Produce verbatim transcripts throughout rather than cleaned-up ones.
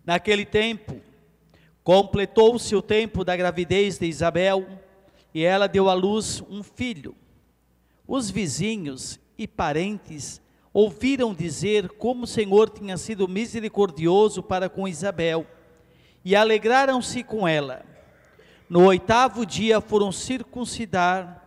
Naquele tempo, completou-se o tempo da gravidez de Isabel, e ela deu à luz um filho. Os vizinhos e parentes ouviram dizer como o Senhor tinha sido misericordioso para com Isabel, e alegraram-se com ela. No oitavo dia foram circuncidar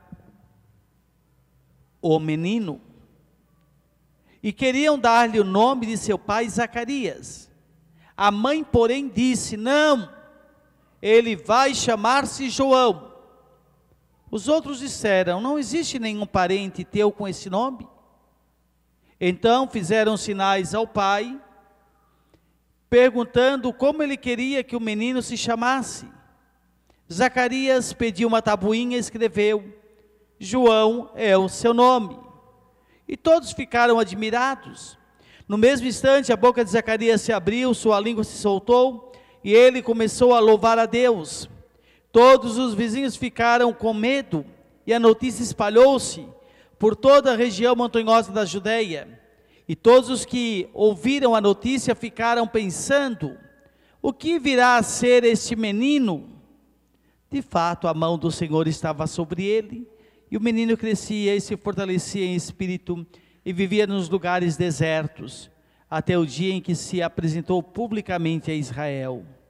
o menino, e queriam dar-lhe o nome de seu pai Zacarias. A mãe, porém, disse: não, ele vai chamar-se João. Os outros disseram: não existe nenhum parente teu com esse nome? Então fizeram sinais ao pai, perguntando como ele queria que o menino se chamasse. Zacarias pediu uma tabuinha e escreveu: João é o seu nome. E todos ficaram admirados. No mesmo instante, a boca de Zacarias se abriu, sua língua se soltou, e ele começou a louvar a Deus. Todos os vizinhos ficaram com medo, e a notícia espalhou-se por toda a região montanhosa da Judeia. E todos os que ouviram a notícia ficaram pensando: o que virá a ser este menino? De fato, a mão do Senhor estava sobre ele, e o menino crescia e se fortalecia em espírito, e vivia nos lugares desertos, até o dia em que se apresentou publicamente a Israel.